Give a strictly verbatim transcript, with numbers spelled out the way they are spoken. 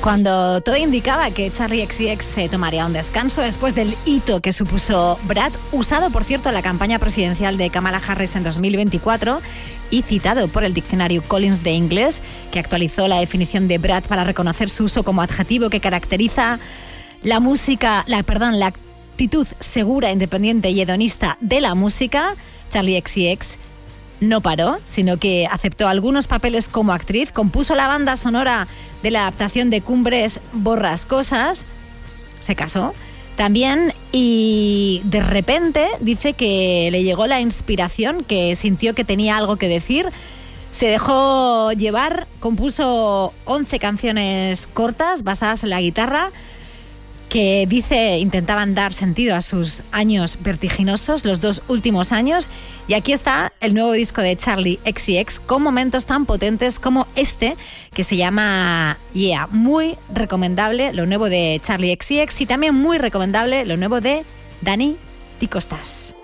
Cuando todo indicaba que Charli equis equis se tomaría un descanso después del hito que supuso Brat, usado por cierto en la campaña presidencial de Kamala Harris en dos mil veinticuatro y citado por el diccionario Collins de inglés, que actualizó la definición de Brat para reconocer su uso como adjetivo que caracteriza la música, la, perdón, la actitud segura, independiente y hedonista de la música. Charli equis equis no paró, sino que aceptó algunos papeles como actriz, compuso la banda sonora de la adaptación de Cumbres Borrascosas, se casó también y de repente dice que le llegó la inspiración, que sintió que tenía algo que decir, se dejó llevar, compuso once canciones cortas basadas en la guitarra, que dice intentaban dar sentido a sus años vertiginosos, los dos últimos años. Y aquí está el nuevo disco de Charli equis equis con momentos tan potentes como este, que se llama Yeah. Muy recomendable lo nuevo de Charli equis equis y también muy recomendable lo nuevo de Dani Di Costas.